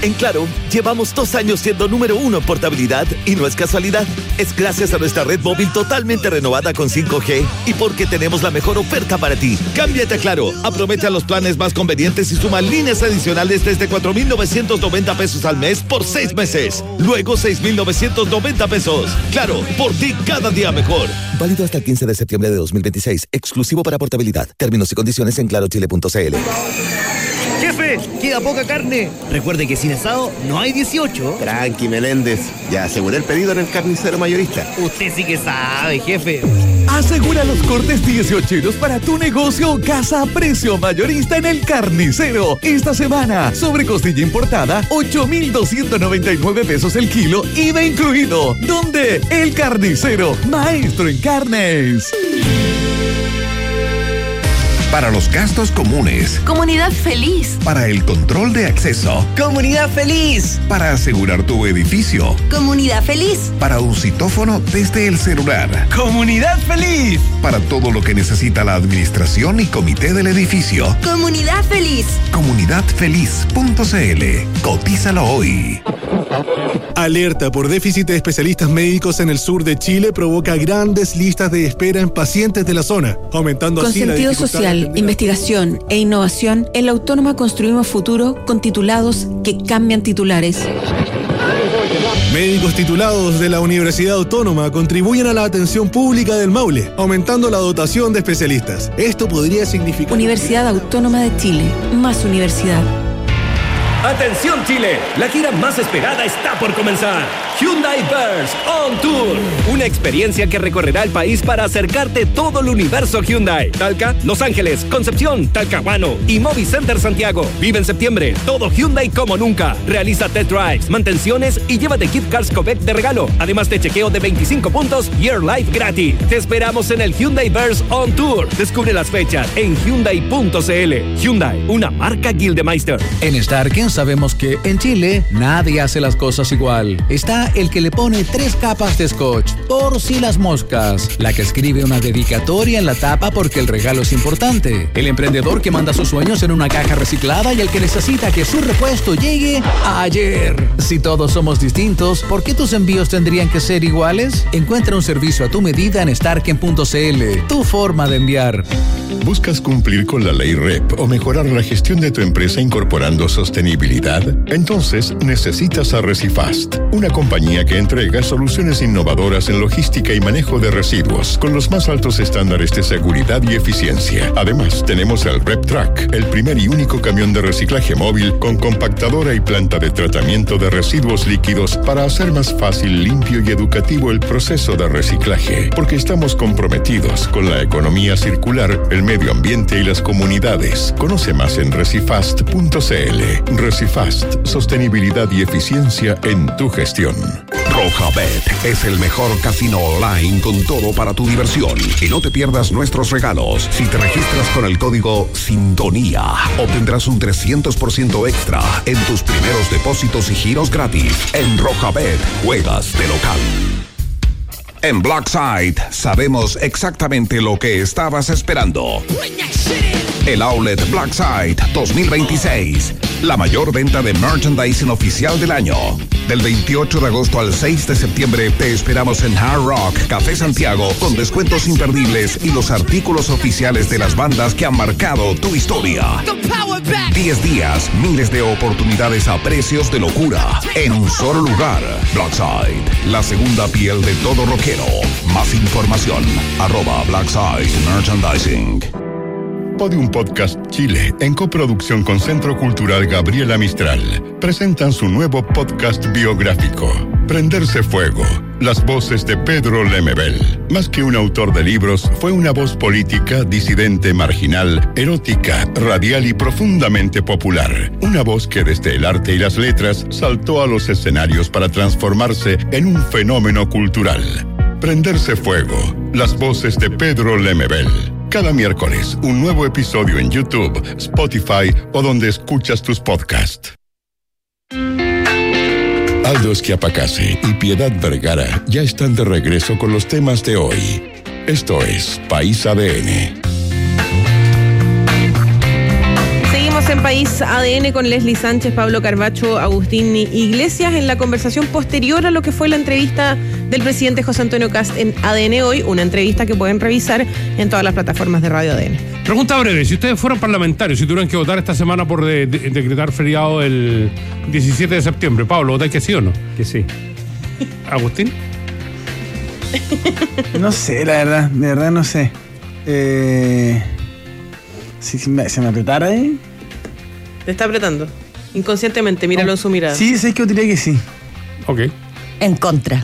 En Claro, llevamos 2 años siendo número 1 en portabilidad y no es casualidad. Es gracias a nuestra red móvil totalmente renovada con 5G y porque tenemos la mejor oferta para ti. Cámbiate a Claro, aprovecha los planes más convenientes y suma líneas adicionales desde 4,990 pesos al mes por 6 meses. Luego 6,990 pesos. Claro, por ti cada día mejor. Válido hasta el 15 de septiembre de 2026. Exclusivo para portabilidad. Términos y condiciones en clarochile.cl. ¡Jefe! ¡Queda poca carne! Recuerde que sin asado no hay 18. Tranqui, Meléndez. Ya aseguré el pedido en el carnicero mayorista. Usted sí que sabe, jefe. Asegura los cortes 18 para tu negocio o casa a precio mayorista en el carnicero. Esta semana, sobre costilla importada, 8,299 pesos el kilo, IVA incluido. ¿Dónde? El Carnicero, maestro en carnes. Para los gastos comunes. Comunidad Feliz. Para el control de acceso. Comunidad Feliz. Para asegurar tu edificio. Comunidad Feliz. Para un citófono desde el celular. Comunidad Feliz. Para todo lo que necesita la administración y comité del edificio. Comunidad Feliz. Comunidadfeliz.cl. Cotízalo hoy. Alerta por déficit de especialistas médicos en el sur de Chile provoca grandes listas de espera en pacientes de la zona, aumentando así la sentido dificultad social, investigación e innovación, en la Autónoma construimos futuro con titulados que cambian titulares. Médicos titulados de la Universidad Autónoma contribuyen a la atención pública del Maule, aumentando la dotación de especialistas. Esto podría significar... Universidad Autónoma de Chile, más universidad. ¡Atención Chile! La gira más esperada está por comenzar. Hyundai Verse On Tour. Una experiencia que recorrerá el país para acercarte todo el universo Hyundai. Talca, Los Ángeles, Concepción, Talcahuano y Movi Center Santiago. Vive en septiembre todo Hyundai como nunca. Realiza test drives, mantenciones y llévate gift cards Copec de regalo. Además de chequeo de 25 puntos y Air Life gratis. Te esperamos en el Hyundai Verse On Tour. Descubre las fechas en Hyundai.cl. Hyundai, una marca Gildemeister. En Starken sabemos que en Chile nadie hace las cosas igual. Está el que le pone 3 capas de scotch por si las moscas, la que escribe una dedicatoria en la tapa porque el regalo es importante, el emprendedor que manda sus sueños en una caja reciclada y el que necesita que su repuesto llegue ayer. Si todos somos distintos, ¿por qué tus envíos tendrían que ser iguales? Encuentra un servicio a tu medida en starken.cl, tu forma de enviar. ¿Buscas cumplir con la ley REP o mejorar la gestión de tu empresa incorporando sostenibilidad? Entonces necesitas a Recifast, una compañía que entrega soluciones innovadoras en logística y manejo de residuos con los más altos estándares de seguridad y eficiencia. Además, tenemos el RepTrack, el primer y único camión de reciclaje móvil con compactadora y planta de tratamiento de residuos líquidos para hacer más fácil, limpio y educativo el proceso de reciclaje, porque estamos comprometidos con la economía circular, el medio ambiente y las comunidades. Conoce más en recifast.cl. Recifast, sostenibilidad y eficiencia en tu gestión. Rojabet es el mejor casino online con todo para tu diversión. Y no te pierdas nuestros regalos. Si te registras con el código SINTONÍA, obtendrás un 300% extra en tus primeros depósitos y giros gratis. En Rojabet, juegas de local. En Blackside sabemos exactamente lo que estabas esperando. El Outlet Blackside 2026. La mayor venta de merchandising oficial del año. Del 28 de agosto al 6 de septiembre te esperamos en Hard Rock Café Santiago con descuentos imperdibles y los artículos oficiales de las bandas que han marcado tu historia. 10 días, miles de oportunidades a precios de locura en un solo lugar. Blackside, la segunda piel de todo rockero. Más información, @Blackside Merchandising. Podium Podcast Chile, en coproducción con Centro Cultural Gabriela Mistral, presentan su nuevo podcast biográfico, Prenderse Fuego, las voces de Pedro Lemebel. Más que un autor de libros, fue una voz política, disidente, marginal, erótica, radial y profundamente popular. Una voz que desde el arte y las letras saltó a los escenarios para transformarse en un fenómeno cultural. Prenderse Fuego, las voces de Pedro Lemebel. Cada miércoles, un nuevo episodio en YouTube, Spotify o donde escuchas tus podcasts. Aldo Schiapacase y Piedad Vergara ya están de regreso con los temas de hoy. Esto es País ADN. Seguimos en País ADN con Leslie Sánchez, Pablo Carbacho, Agustín Iglesias en la conversación posterior a lo que fue la entrevista del presidente José Antonio Kast en ADN Hoy, una entrevista que pueden revisar en todas las plataformas de Radio ADN. Pregunta breve, si ustedes fueran parlamentarios, si tuvieran que votar esta semana por decretar feriado el 17 de septiembre, Pablo, ¿votáis que sí o no? Que sí. ¿Agustín? No sé, la verdad, de verdad no sé. Si se me apretara ahí. Te está apretando. Inconscientemente, míralo en su mirada. Sí, sé que yo diría que sí. Ok. En contra.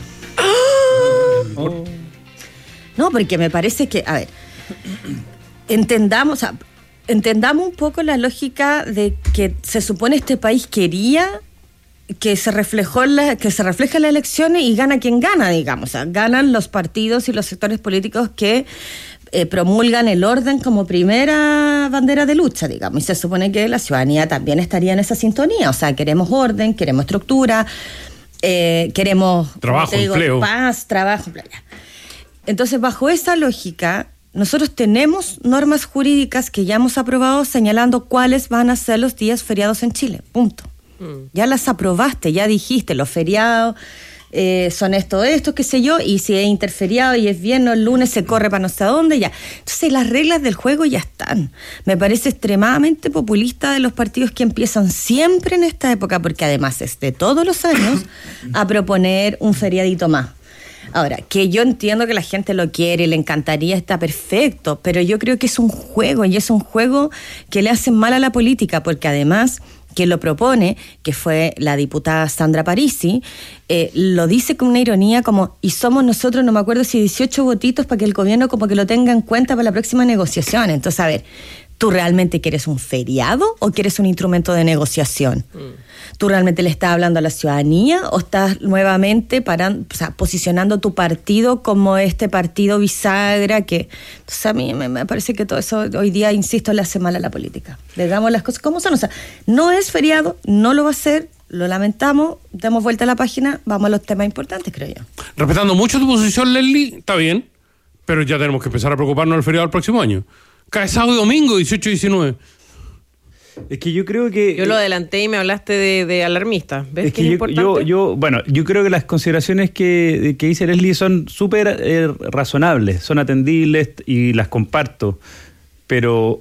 No, porque me parece que, a ver, entendamos un poco la lógica de que se supone este país quería que se refleje en las elecciones y gana quien gana, digamos. O sea, ganan los partidos y los sectores políticos que promulgan el orden como primera bandera de lucha, digamos. Y se supone que la ciudadanía también estaría en esa sintonía. O sea, queremos orden, queremos estructura, queremos trabajo, empleo. Paz, trabajo, empleo. Entonces, bajo esa lógica, nosotros tenemos normas jurídicas que ya hemos aprobado señalando cuáles van a ser los días feriados en Chile. Punto. Ya las aprobaste, ya dijiste, los feriados son esto, qué sé yo, y si es interferiado y es viernes, el lunes se corre para no sé a dónde, ya. Entonces las reglas del juego ya están. Me parece extremadamente populista de los partidos que empiezan siempre en esta época, porque además es de todos los años, a proponer un feriadito más. Ahora, que yo entiendo que la gente lo quiere y le encantaría, está perfecto, pero yo creo que es un juego, y es un juego que le hace mal a la política, porque además quien lo propone, que fue la diputada Sandra Parisi, lo dice con una ironía como, y somos nosotros, no me acuerdo si 18 votitos para que el gobierno como que lo tenga en cuenta para la próxima negociación. Entonces, a ver, ¿tú realmente quieres un feriado o quieres un instrumento de negociación? ¿Tú realmente le estás hablando a la ciudadanía o estás nuevamente posicionando tu partido como este partido bisagra que... Entonces a mí me parece que todo eso hoy día, insisto, le hace mal a la política. Le damos las cosas como son. O sea, no es feriado, no lo va a ser, lo lamentamos, damos vuelta a la página, vamos a los temas importantes, creo yo. Respetando mucho tu posición, Leslie, está bien, pero ya tenemos que empezar a preocuparnos del feriado del próximo año. Cae sábado y domingo, 18 y 19. Es que yo creo que... Yo lo adelanté y me hablaste de alarmista. ¿Ves es que es importante? Yo creo que las consideraciones que dice Leslie son súper razonables, son atendibles y las comparto. Pero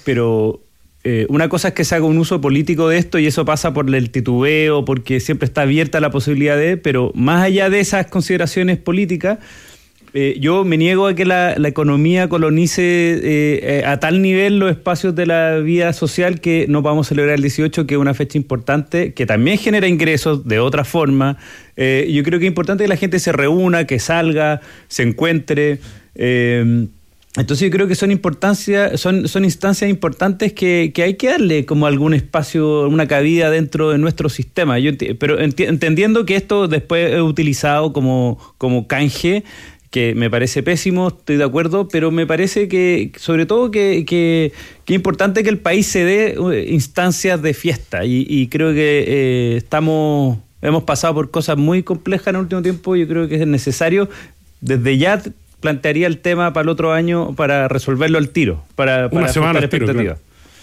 una cosa es que se haga un uso político de esto y eso pasa por el titubeo, porque siempre está abierta la posibilidad pero más allá de esas consideraciones políticas, yo me niego a que la economía colonice a tal nivel los espacios de la vida social que no vamos a celebrar el 18, que es una fecha importante, que también genera ingresos de otra forma. Yo creo que es importante que la gente se reúna, que salga, se encuentre. Entonces yo creo que son instancias importantes que hay que darle como algún espacio, una cabida dentro de nuestro sistema. Pero entendiendo que esto después es utilizado como canje, que me parece pésimo, estoy de acuerdo, pero me parece que, sobre todo, que es importante que el país se dé instancias de fiesta, y creo que hemos pasado por cosas muy complejas en el último tiempo. Yo creo que es necesario, desde ya plantearía el tema para el otro año para resolverlo al tiro, para una semana al tiro, claro.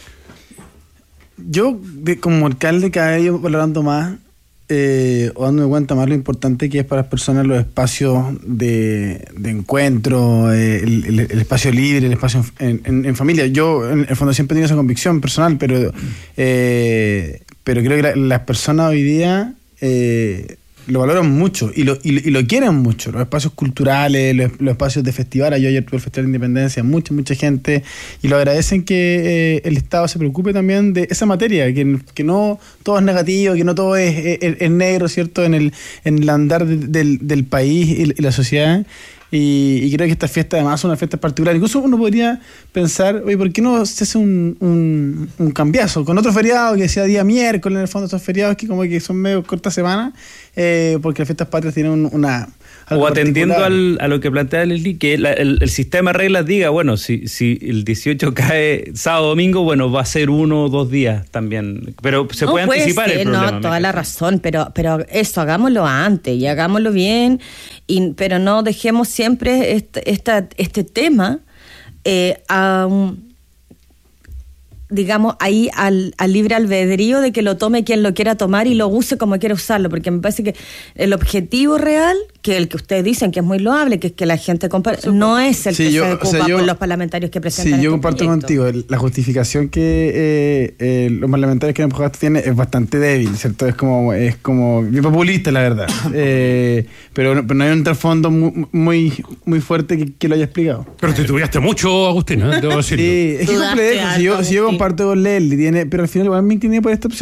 Yo, como alcalde, cada vez valorando más, o dándome cuenta más lo importante que es para las personas los espacios de encuentro, el espacio libre, el espacio en familia. Yo, en el fondo, siempre he tenido esa convicción personal, pero creo que las personas hoy día lo valoran mucho y lo quieren mucho. Los espacios culturales, los espacios de festivales. Yo ayer tuve el Festival de Independencia, mucha gente, y lo agradecen que el Estado se preocupe también de esa materia, que no todo es negativo, que no todo es negro, ¿cierto?, en el andar del país y la sociedad. Y creo que esta fiesta además es una fiesta particular. Incluso uno podría pensar, oye, ¿por qué no se hace un cambiazo con otro feriado que sea día miércoles? En el fondo, estos feriados que como que son medio corta semana, porque las fiestas patrias tienen o atendiendo a lo que plantea Leslie, que el sistema de reglas diga, bueno, si el 18 cae sábado domingo, bueno, va a ser 1 o 2 días también, pero se puede anticipar el problema. No, toda la razón, pero eso, hagámoslo antes y hagámoslo bien, pero no dejemos siempre este tema digamos, ahí al libre albedrío de que lo tome quien lo quiera tomar y lo use como quiera usarlo, porque me parece que el objetivo real, que el que ustedes dicen que es muy loable, que es que la gente comparte, no es el que se ocupa por los parlamentarios que presentan. Sí, yo este comparto proyecto. contigo. La justificación que los parlamentarios que han empujado tiene es bastante débil, ¿cierto? Es como bien populista, la verdad. Pero no hay un trasfondo muy fuerte que lo haya explicado. Pero te estudiaste mucho, Agustín, ¿eh? Debo decirlo. Sí, es que complejo. Si yo comparto con Leslie, pero al final igual me incliné por esta opción.